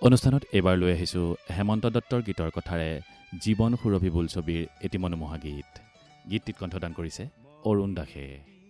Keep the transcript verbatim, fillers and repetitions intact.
অনুষ্ঠানত এইবাৰ লৈ আহিছোঁ হেমন্ত দত্তৰ গীতৰ কথাৰে জীৱন সুৰভি বোল ছবিৰ এটি মনোমোহা গীত। গীতটিত কণ্ঠদান কৰিছে অৰুণ দাসে।